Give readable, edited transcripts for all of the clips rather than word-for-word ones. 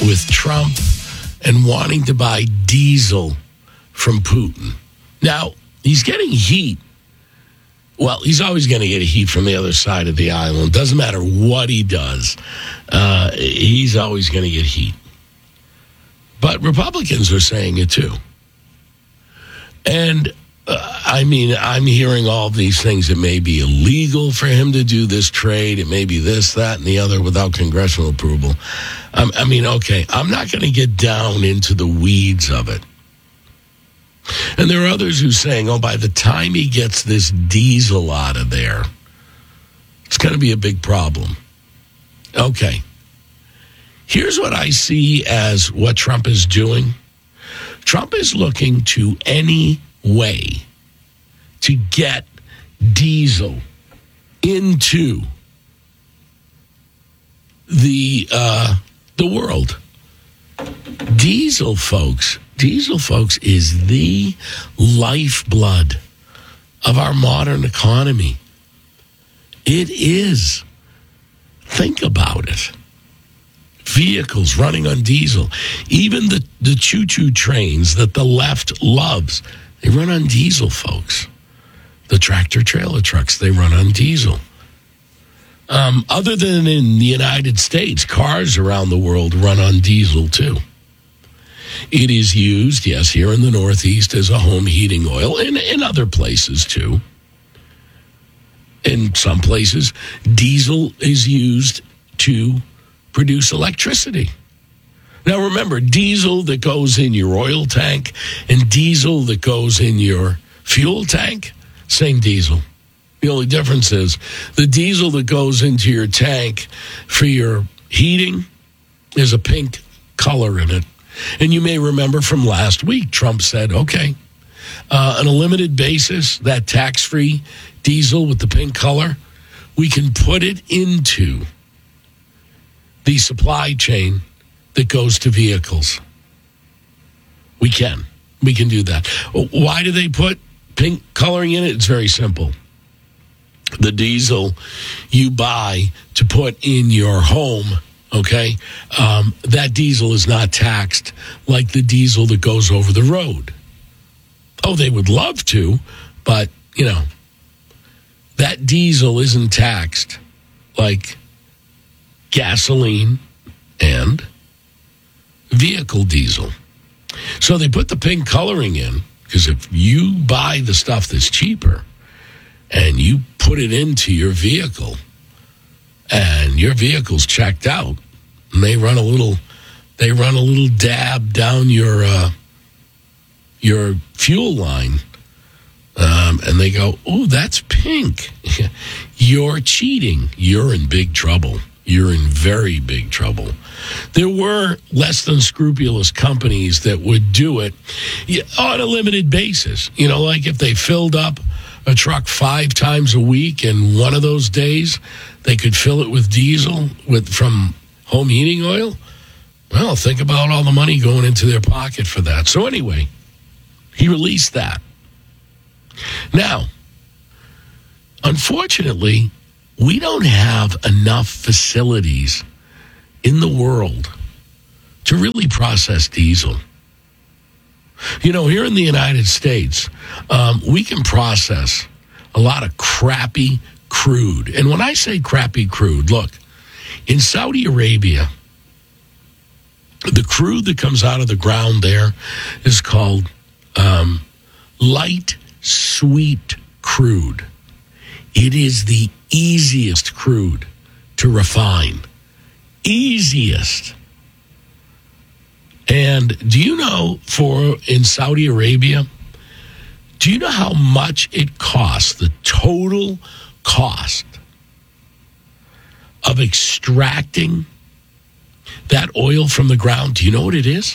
with Trump and wanting to buy diesel from Putin. Now, he's getting heat. Well, he's always going to get heat from the other side of the island. Doesn't matter what he does. He's always going to get heat. But Republicans are saying it too. And, I'm hearing all these things. It may be illegal for him to do this trade. It may be this, that, and the other without congressional approval. Okay, I'm not going to get down into the weeds of it. And there are others who are saying, by the time he gets this diesel out of there, it's going to be a big problem. Okay. Here's what I see as what Trump is doing. Trump is looking to any way to get diesel into the world. Diesel, folks, is the lifeblood of our modern economy. It is. Think about it. Vehicles running on diesel. Even the choo-choo trains that the left loves, they run on diesel, folks. The tractor-trailer trucks, they run on diesel. Other than in the United States, cars around the world run on diesel, too. It is used, yes, here in the Northeast as a home heating oil, and in other places, too. In some places, diesel is used to produce electricity. Now, remember, diesel that goes in your oil tank and diesel that goes in your fuel tank, same diesel. The only difference is the diesel that goes into your tank for your heating is a pink color in it. And you may remember from last week, Trump said, okay, on a limited basis, that tax-free diesel with the pink color, we can put it into the supply chain that goes to vehicles. We can do that. Why do they put pink coloring in it? It's very simple. The diesel you buy to put in your home, okay, that diesel is not taxed like the diesel that goes over the road. Oh, they would love to, but, that diesel isn't taxed like gasoline and vehicle diesel. So they put the pink coloring in because if you buy the stuff that's cheaper and you put it into your vehicle and your vehicle's checked out and they run a little dab down your fuel line and they go, oh, that's pink. You're cheating. You're in big trouble. You're in very big trouble. There were less than scrupulous companies that would do it on a limited basis. Like if they filled up a truck 5 times a week and one of those days they could fill it with diesel from home heating oil. Well, think about all the money going into their pocket for that. So anyway, he released that. Now, unfortunately, we don't have enough facilities in the world to really process diesel. Here in the United States, we can process a lot of crappy crude. And when I say crappy crude, look, in Saudi Arabia, the crude that comes out of the ground there is called light sweet crude. It is the easiest crude to refine. Easiest. And do you know in Saudi Arabia, do you know how much it costs, the total cost of extracting that oil from the ground? Do you know what it is?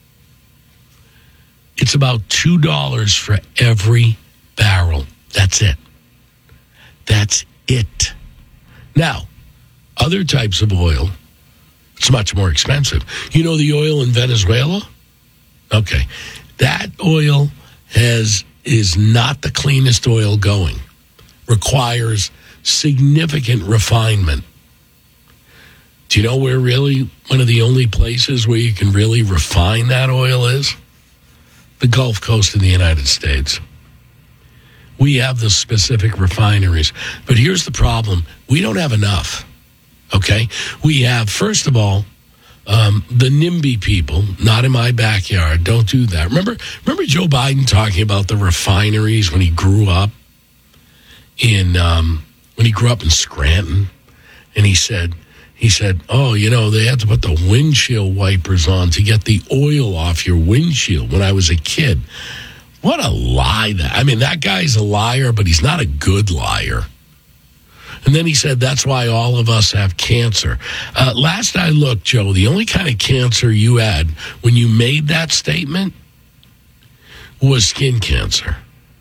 It's about $2 for every barrel. That's it. That's it. Now, other types of oil, it's much more expensive. The oil in Venezuela? Okay. That oil is not the cleanest oil going. Requires significant refinement. Do you know where really one of the only places where you can really refine that oil is? The Gulf Coast of the United States. We have the specific refineries. But here's the problem. We don't have enough, okay? We have, first of all, the NIMBY people, not in my backyard, don't do that. Remember Joe Biden talking about the refineries when he grew up in Scranton? And he said, oh, they had to put the windshield wipers on to get the oil off your windshield when I was a kid. What a lie. That guy's a liar, but he's not a good liar. And then he said, that's why all of us have cancer. Last I looked, Joe, the only kind of cancer you had when you made that statement was skin cancer.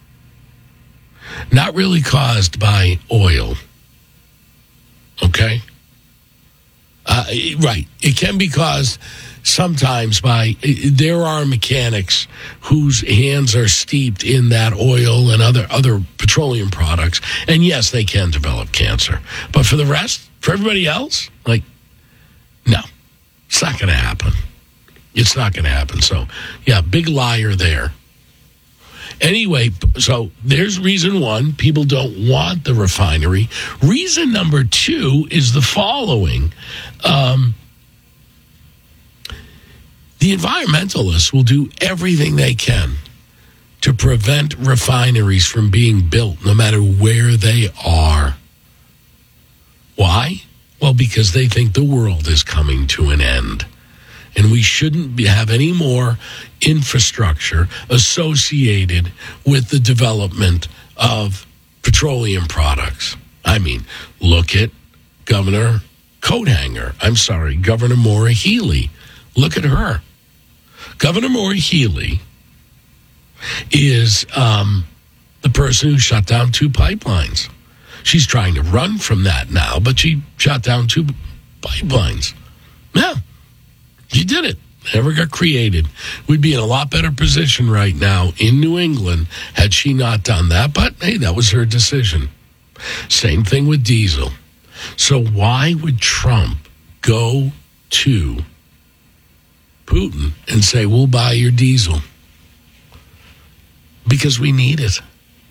Not really caused by oil. Okay? Right. It can be caused sometimes by, there are mechanics whose hands are steeped in that oil and other petroleum products. And yes, they can develop cancer. But for the rest, for everybody else, no, it's not going to happen. It's not going to happen. So, yeah, big liar there. Anyway, so there's reason one, people don't want the refinery. Reason number two is the following. The environmentalists will do everything they can to prevent refineries from being built, no matter where they are. Why? Well, because they think the world is coming to an end. And we shouldn't have any more infrastructure associated with the development of petroleum products. Look at Governor Maura Healey. Look at her. Governor Maura Healey is the person who shut down 2 pipelines. She's trying to run from that now, but she shut down 2 pipelines. Yeah, she did it. Never got created. We'd be in a lot better position right now in New England had she not done that. But, hey, that was her decision. Same thing with diesel. So why would Trump go to Putin and say, we'll buy your diesel? Because we need it.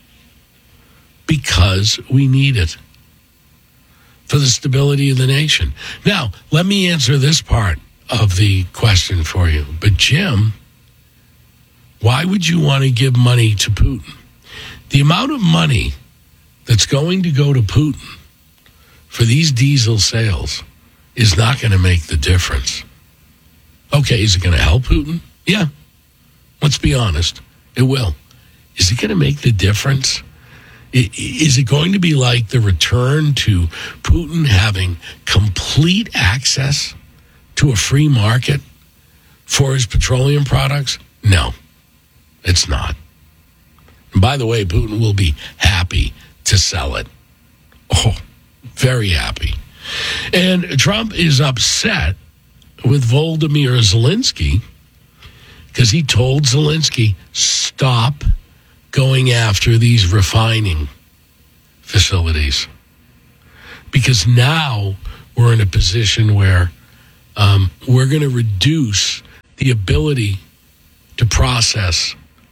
Because we need it for the stability of the nation. Now, let me answer this part of the question for you. But, Jim, why would you want to give money to Putin? The amount of money that's going to go to Putin for these diesel sales is not going to make the difference. Okay, is it going to help Putin? Yeah. Let's be honest. It will. Is it going to make the difference? Is it going to be like the return to Putin having complete access to a free market for his petroleum products? No, it's not. And by the way, Putin will be happy to sell it. Oh, very happy. And Trump is upset with Volodymyr Zelensky because he told Zelensky, stop going after these refining facilities. Because now we're in a position where we're going to reduce the ability to process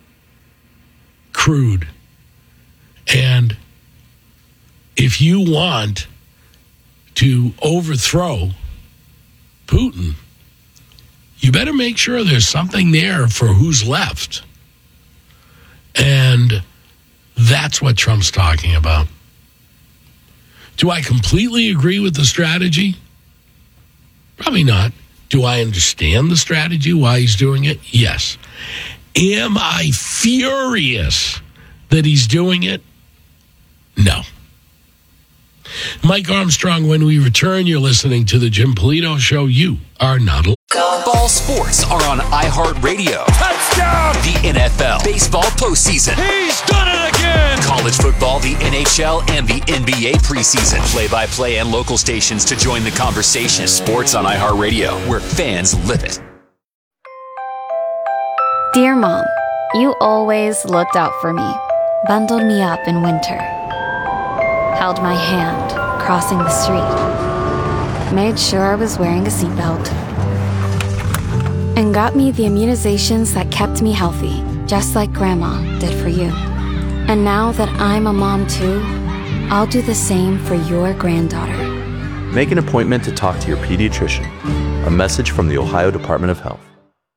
crude. And if you want to overthrow Putin, you better make sure there's something there for who's left. And that's what Trump's talking about. Do I completely agree with the strategy? Probably not. Do I understand the strategy, why he's doing it? Yes. Am I furious that he's doing it? No. Mike Armstrong, when we return, you're listening to the Jim Polito Show. You are not alone. Ball sports are on iHeartRadio. Touchdown! The NFL, baseball postseason. He's done it again! College football, the NHL, and the NBA preseason. Play-by-play and local stations to join the conversation. Sports on iHeartRadio, where fans live it. Dear Mom, you always looked out for me, bundled me up in winter, held my hand crossing the street. made sure I was wearing a seatbelt, and got me the immunizations that kept me healthy, just like Grandma did for you. And now that I'm a mom too, I'll do the same for your granddaughter. Make an appointment to talk to your pediatrician. A message from the Ohio Department of Health.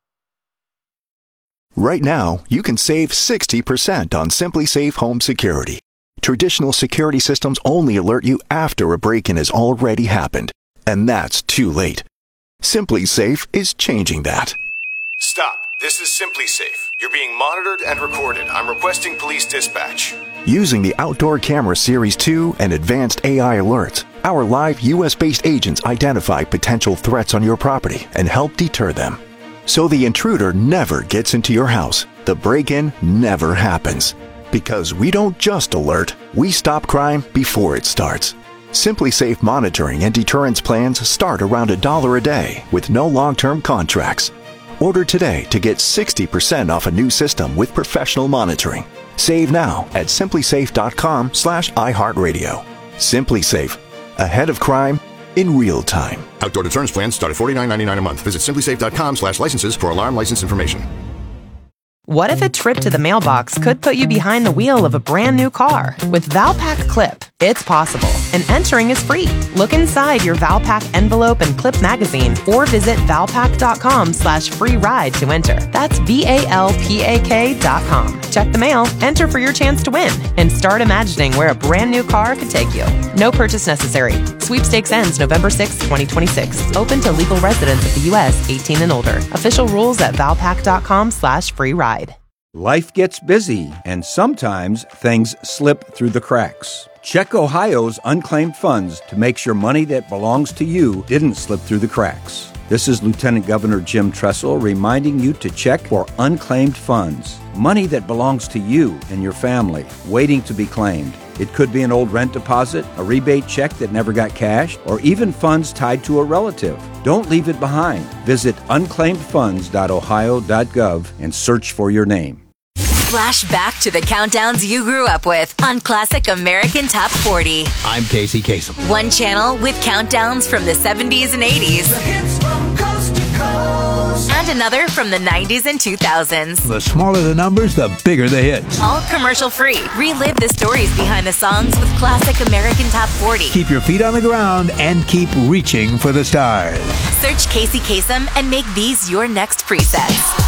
Right now, you can save 60% on SimpliSafe Home Security. Traditional security systems only alert you after a break-in has already happened, and that's too late. SimpliSafe is changing that. Stop. This is SimpliSafe. You're being monitored and recorded. I'm requesting police dispatch. Using the Outdoor Camera Series 2 and advanced AI alerts, our live U.S.-based agents identify potential threats on your property and help deter them. So the intruder never gets into your house. The break-in never happens. Because we don't just alert, we stop crime before it starts. SimpliSafe monitoring and deterrence plans start around $1 a day with no long-term contracts. Order today to get 60% off a new system with professional monitoring. Save now at simplisafe.com/iHeartRadio. SimpliSafe, ahead of crime in real time. Outdoor deterrence plans start at $49.99 a month. Visit simplisafe.com/licenses for alarm license information. What if a trip to the mailbox could put you behind the wheel of a brand new car? With Valpak Clip, it's possible, and entering is free. Look inside your Valpak envelope and clip magazine, or visit valpak.com/free ride to enter. That's VALPAK.com. Check the mail, enter for your chance to win, and start imagining where a brand new car could take you. No purchase necessary. Sweepstakes ends November 6, 2026. Open to legal residents of the U.S. 18 and older. Official rules at valpak.com/free ride. Life gets busy, and sometimes things slip through the cracks. Check Ohio's unclaimed funds to make sure money that belongs to you didn't slip through the cracks. This is Lieutenant Governor Jim Tressel reminding you to check for unclaimed funds. Money that belongs to you and your family, waiting to be claimed. It could be an old rent deposit, a rebate check that never got cashed, or even funds tied to a relative. Don't leave it behind. Visit unclaimedfunds.ohio.gov and search for your name. Flash back to the countdowns you grew up with on Classic American Top 40. I'm Casey Kasem. One channel with countdowns from the 70s and 80s. The hits from coast to coast. And another from the 90s and 2000s. The smaller the numbers, the bigger the hits. All commercial free. Relive the stories behind the songs with Classic American Top 40. Keep your feet on the ground and keep reaching for the stars. Search Casey Kasem and make these your next presets.